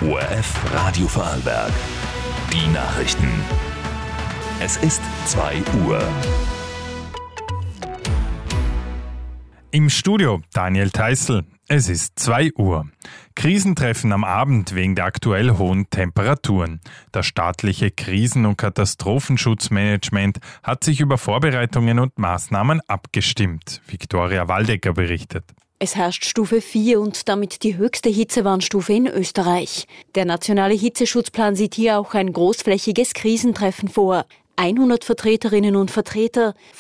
ORF Radio Vorarlberg. Die Nachrichten. Es ist 2 Uhr. Im Studio Daniel Theißl. Es ist 2 Uhr. Krisentreffen am Abend wegen der aktuell hohen Temperaturen. Das staatliche Krisen- und Katastrophenschutzmanagement hat sich über Vorbereitungen und Maßnahmen abgestimmt. Viktoria Waldecker berichtet. Es herrscht Stufe 4 und damit die höchste Hitzewarnstufe in Österreich. Der nationale Hitzeschutzplan sieht hier auch ein großflächiges Krisentreffen vor. 100 Vertreterinnen und Vertreter